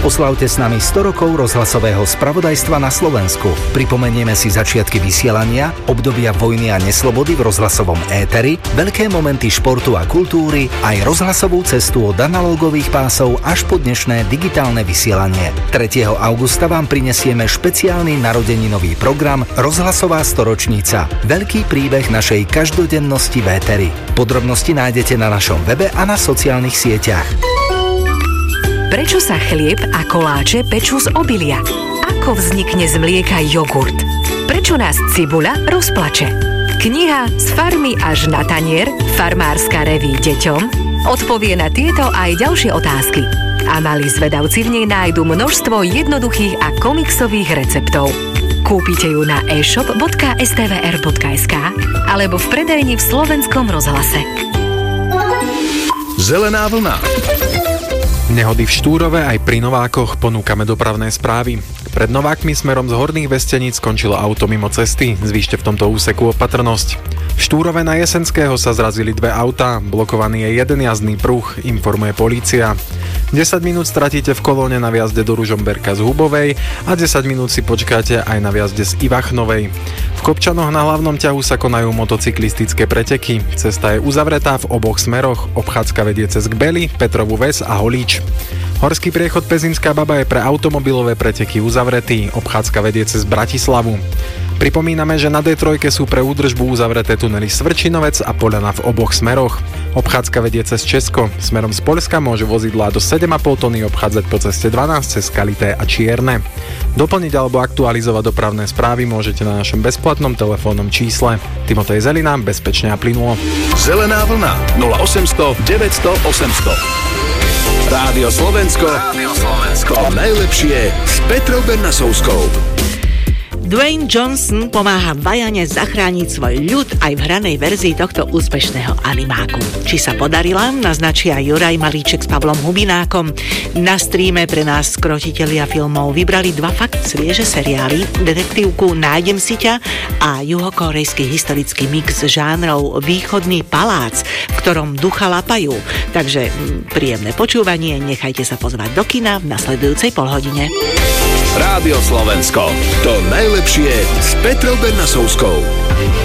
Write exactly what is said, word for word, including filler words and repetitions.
Oslavte s nami sto rokov rozhlasového spravodajstva na Slovensku. Pripomenieme si začiatky vysielania, obdobia vojny a neslobody v rozhlasovom éteri, veľké momenty športu a kultúry, aj rozhlasovú cestu od analogových pásov až po dnešné digitálne vysielanie. tretieho augusta vám prinesieme špeciálny narodeninový program Rozhlasová storočnica. Veľký príbeh našej každodennosti v éteri. Podrobnosti nájdete na našom webe a na sociálnych sieťach. Prečo sa chlieb a koláče pečú z obilia? Ako vznikne z mlieka jogurt? Prečo nás cibuľa rozplače? Kniha Z farmy až na tanier, farmárska reví deťom, odpovie na tieto aj ďalšie otázky. A malí zvedavci v nej nájdu množstvo jednoduchých a komiksových receptov. Kúpite ju na e-shop bodka es té vé er bodka es ká alebo v predajni v Slovenskom rozhlase. Zelená vlna. Nehody v Štúrove aj pri Novákoch ponúkame dopravné správy. Pred Novákmi smerom z Horných Vesteníc skončilo auto mimo cesty, zvýšte v tomto úseku opatrnosť. V Štúrove na Jesenského sa zrazili dve autá, blokovaný je jeden jazdný pruh, informuje polícia. desať minút stratíte v kolóne na viazde do Ružomberka z Hubovej a desať minút si počkáte aj na viazde z Ivachnovej. V Kopčanoch na hlavnom ťahu sa konajú motocyklistické preteky. Cesta je uzavretá v oboch smeroch, obchádzka vedie cez Kbely, Petrovú Ves a Holíč. Horský priechod Pezinská Baba je pre automobilové preteky uzavretý, obchádzka vedie cez Bratislavu. Pripomíname, že na dé tri sú pre údržbu uzavreté tunely Svrčinovec a Poľana v oboch smeroch. Obchádzka vedie cez Česko. Smerom z Poľska môžu vozidlá do sedem a pol tony obchádzať po ceste dvanásť cez Kalité a Čierne. Doplniť alebo aktualizovať dopravné správy môžete na našom bezplatnom telefónnom čísle. Timotej Zelina, bezpečne a plynulo. Zelená vlna nula osemsto deväťsto osemsto. Rádio Slovensko. Rádio Slovensko. To najlepšie s Petrou Bernasovskou. Dwayne Johnson pomáha Vajane zachrániť svoj ľud aj v hranej verzii tohto úspešného animáku. Či sa podarila, naznačia Juraj Malíček s Pavlom Hubinákom. Na streame pre nás skrotitelia filmov vybrali dva fakt svieže seriály, detektívku Nájdem si ťa a juhokorejský historický mix žánrov Východný palác, v ktorom ducha lapajú. Takže príjemné počúvanie, nechajte sa pozvať do kina v nasledujúcej polhodine. Rádio Slovensko. To najlepšie s Petrou Bernasovskou.